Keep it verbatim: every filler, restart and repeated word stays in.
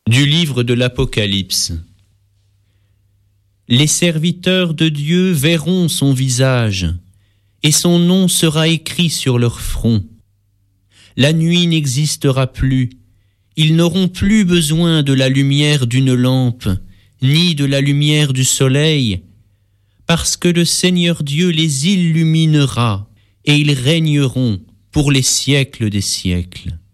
Du livre de l'Apocalypse. Les serviteurs de Dieu verront son visage, et son nom sera écrit sur leur front. La nuit n'existera plus, ils n'auront plus besoin de la lumière d'une lampe, ni de la lumière du soleil, parce que le Seigneur Dieu les illuminera, et ils régneront pour les siècles des siècles.